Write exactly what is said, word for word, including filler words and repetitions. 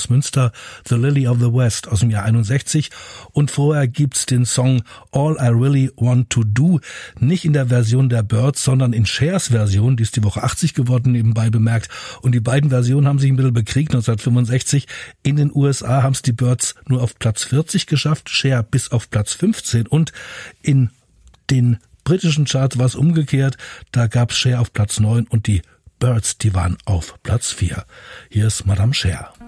aus Münster, The Lily of the West aus dem Jahr einundsechzig. Und vorher gibt's den Song All I Really Want to Do, nicht in der Version der Byrds, sondern in Chers Version, die ist die Woche achtzig geworden, nebenbei bemerkt. Und die beiden Versionen haben sich ein bisschen bekriegt neunzehnhundertfünfundsechzig. In den U S A haben es die Byrds nur auf Platz vierzig geschafft, Cher bis auf Platz fünfzehn. Und in den britischen Charts war es umgekehrt. Da gab's Cher auf Platz neun und die Byrds, die waren auf Platz vier. Hier ist Madame Cher.